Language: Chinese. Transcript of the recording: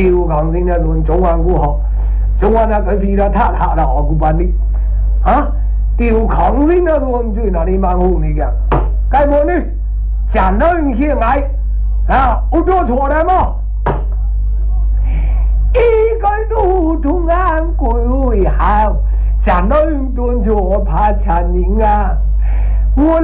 điều còn tin là luôn中文古學，中文那個皮啦塌塌啦，我古班的，啊，điều còn tin là luôn最那裡蠻好你嘅，該麼呢？講到一些愛，啊，我做錯了嗎？一個路途安歸好，講到一段錯怕殘忍啊，我。